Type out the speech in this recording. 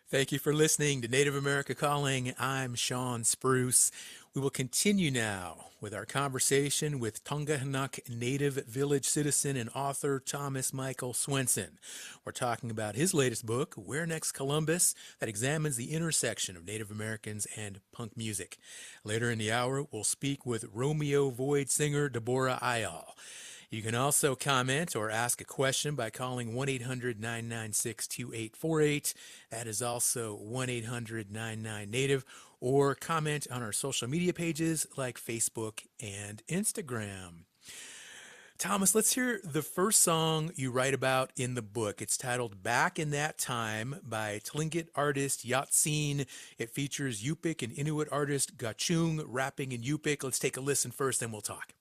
Thank you for listening to Native America Calling. I'm Sean Spruce. We will continue now with our conversation with Tongahanock Native village citizen and author Thomas Michael Swenson. We're talking about his latest book, Where Next Columbus, that examines the intersection of Native Americans and punk music. Later in the hour, we'll speak with Romeo Void singer Deborah Ayal. You can also comment or ask a question by calling 1 800 996 2848. That is also 1 800 99 Native, or comment on our social media pages like Facebook and Instagram. Thomas, let's hear the first song you write about in the book. It's titled Back in That Time by Tlingit artist Yatsin. It features Yupik and Inuit artist Gachung rapping in Yupik. Let's take a listen first, then we'll talk.